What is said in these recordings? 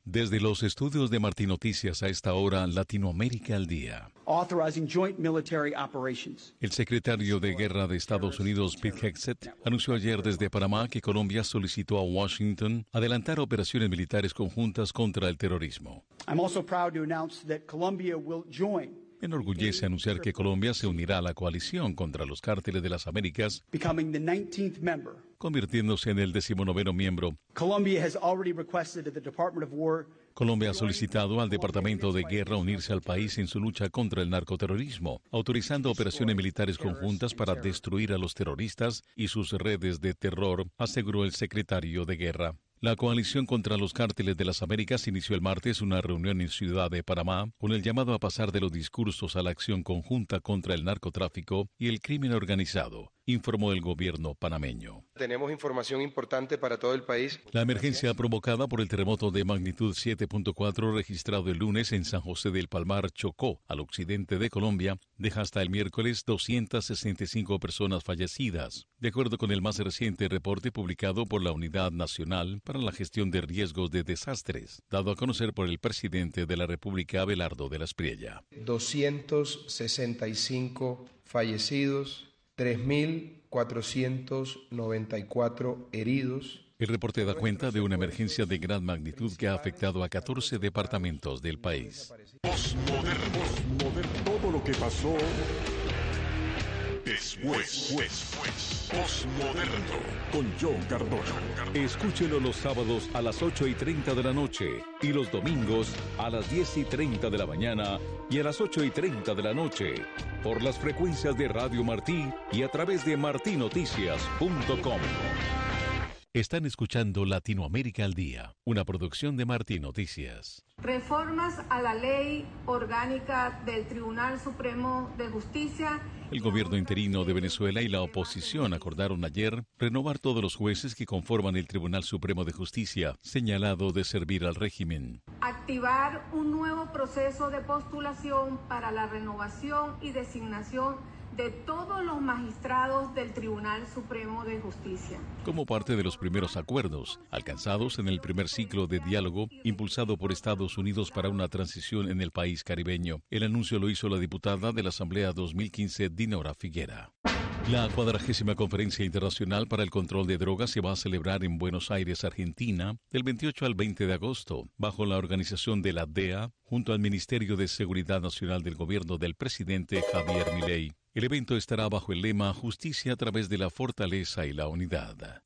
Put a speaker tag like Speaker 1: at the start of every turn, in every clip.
Speaker 1: Desde los estudios de Martín Noticias a esta hora, Latinoamérica al día. El secretario de Guerra de Estados Unidos, Pete Hegseth, anunció ayer desde Panamá que Colombia solicitó a Washington adelantar operaciones militares conjuntas contra el terrorismo. Me enorgullece anunciar que Colombia se unirá a la coalición contra los cárteles de las Américas, convirtiéndose en el 19º miembro. Colombia ha solicitado al Departamento de Guerra unirse al país en su lucha contra el narcoterrorismo, autorizando operaciones militares conjuntas para destruir a los terroristas y sus redes de terror, aseguró el secretario de Guerra. La coalición contra los cárteles de las Américas inició el martes una reunión en Ciudad de Panamá con el llamado a pasar de los discursos a la acción conjunta contra el narcotráfico y el crimen organizado, informó el gobierno panameño.
Speaker 2: Tenemos información importante para todo el país.
Speaker 1: La emergencia provocada por el terremoto de magnitud 7.4 registrado el lunes en San José del Palmar, Chocó, al occidente de Colombia, deja hasta el miércoles 265 personas fallecidas, de acuerdo con el más reciente reporte publicado por la Unidad Nacional para la Gestión de Riesgos de Desastres, dado a conocer por el presidente de la República, Abelardo de la Espriella.
Speaker 2: 265 fallecidos, 3.494 heridos.
Speaker 1: El reporte da cuenta de una emergencia de gran magnitud que ha afectado a 14 departamentos del país.
Speaker 3: Postmoderno. Todo lo que pasó después. Postmoderno. Con John Cardona.
Speaker 4: Escúchelo los sábados a las 8:30 de la noche y los domingos a las 10:30 de la mañana y a las 8:30 de la noche por las frecuencias de Radio Martí y a través de martinoticias.com.
Speaker 1: Están escuchando Latinoamérica al Día, una producción de Martín Noticias.
Speaker 5: Reformas a la Ley Orgánica del Tribunal Supremo de Justicia.
Speaker 1: El gobierno interino de Venezuela y la oposición acordaron ayer renovar todos los jueces que conforman el Tribunal Supremo de Justicia, señalado de servir al régimen.
Speaker 5: Activar un nuevo proceso de postulación para la renovación y designación de todos los magistrados del Tribunal Supremo de Justicia.
Speaker 1: Como parte de los primeros acuerdos alcanzados en el primer ciclo de diálogo impulsado por Estados Unidos para una transición en el país caribeño, el anuncio lo hizo la diputada de la Asamblea 2015, Dinora Figuera. La 40ª Conferencia Internacional para el Control de Drogas se va a celebrar en Buenos Aires, Argentina, del 28 al 20 de agosto, bajo la organización de la DEA, junto al Ministerio de Seguridad Nacional del Gobierno del presidente Javier Milei. El evento estará bajo el lema Justicia a través de la fortaleza y la unidad.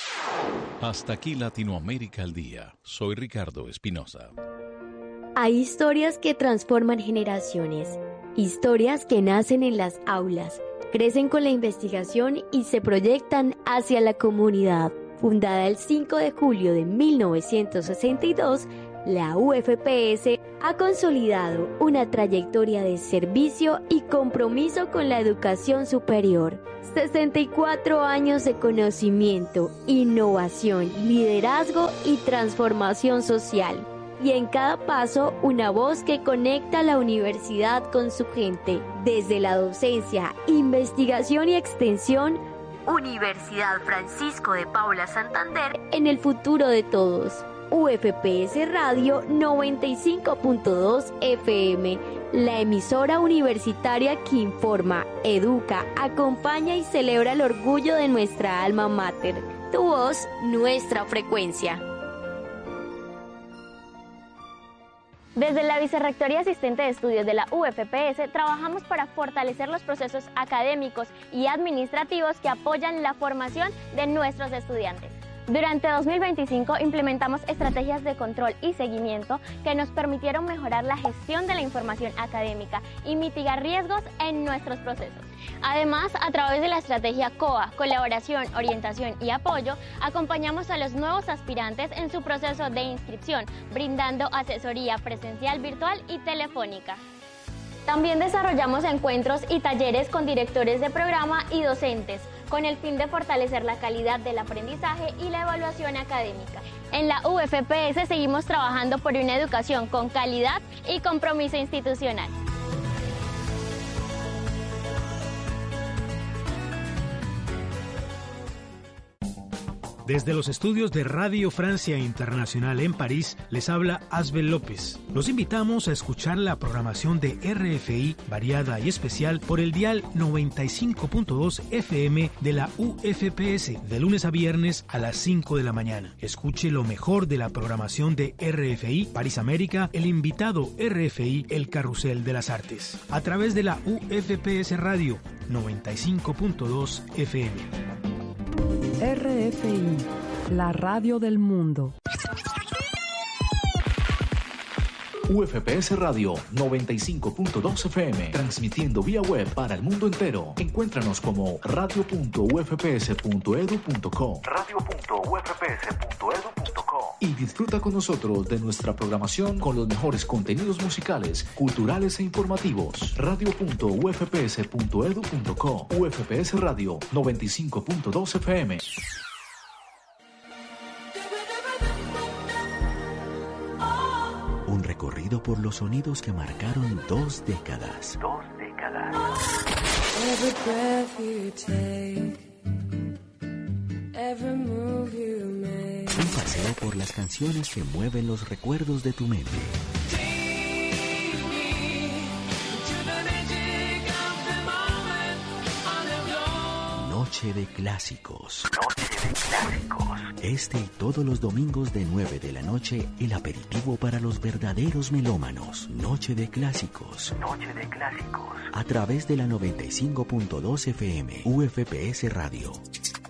Speaker 1: Hasta aquí Latinoamérica al Día. Soy Ricardo Espinosa.
Speaker 6: Hay historias que transforman generaciones, historias que nacen en las aulas, crecen con la investigación y se proyectan hacia la comunidad. Fundada el 5 de julio de 1962, la UFPS ha consolidado una trayectoria de servicio y compromiso con la educación superior. 64 años de conocimiento, innovación, liderazgo y transformación social. Y en cada paso, una voz que conecta la universidad con su gente. Desde la docencia, investigación y extensión, Universidad Francisco de Paula Santander, en el futuro de todos. UFPS Radio 95.2 FM, la emisora universitaria que informa, educa, acompaña y celebra el orgullo de nuestra alma mater. Tu voz, nuestra frecuencia.
Speaker 7: Desde la Vicerrectoría Asistente de Estudios de la UFPS trabajamos para fortalecer los procesos académicos y administrativos que apoyan la formación de nuestros estudiantes. Durante 2025 implementamos estrategias de control y seguimiento que nos permitieron mejorar la gestión de la información académica y mitigar riesgos en nuestros procesos. Además, a través de la estrategia COA, colaboración, orientación y apoyo, acompañamos a los nuevos aspirantes en su proceso de inscripción, brindando asesoría presencial, virtual y telefónica. También desarrollamos encuentros y talleres con directores de programa y docentes, con el fin de fortalecer la calidad del aprendizaje y la evaluación académica. En la UFPS seguimos trabajando por una educación con calidad y compromiso institucional.
Speaker 8: Desde los estudios de Radio Francia Internacional en París, les habla Asbel López. Los invitamos a escuchar la programación de RFI, variada y especial, por el dial 95.2 FM de la UFPS, de lunes a viernes a las 5 de la mañana. Escuche lo mejor de la programación de RFI, París América, el invitado RFI, el Carrusel de las Artes, a través de la UFPS Radio 95.2 FM.
Speaker 9: RFI, la radio del mundo.
Speaker 10: UFPS Radio 95.2 FM, transmitiendo vía web para el mundo entero. Encuéntranos como radio.ufps.edu.co, radio.ufps.edu.co, y disfruta con nosotros de nuestra programación con los mejores contenidos musicales, culturales e informativos. radio.ufps.edu.co. UFPS Radio 95.2 FM.
Speaker 11: Un recorrido por los sonidos que marcaron 2 décadas.
Speaker 12: Every breath you take, every move you make.
Speaker 11: Un paseo por las canciones que mueven los recuerdos de tu mente. Noche de clásicos. Este y todos los domingos de 9 de la noche, el aperitivo para los verdaderos melómanos. Noche de clásicos. A través de la 95.2 FM, UFPS Radio.